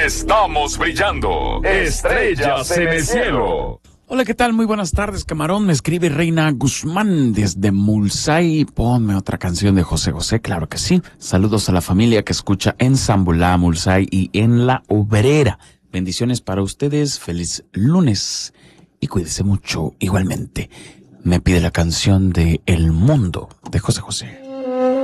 Estamos brillando. Estrellas en el cielo. Hola, ¿qué tal? Muy buenas tardes, camarón. Me escribe Reina Guzmán desde Mulsay. Ponme otra canción de José José, claro que sí. Saludos a la familia que escucha en Zambulá, Mulsay y en La Obrera. Bendiciones para ustedes, feliz lunes y cuídese mucho igualmente. Me pide la canción de El Mundo de José José.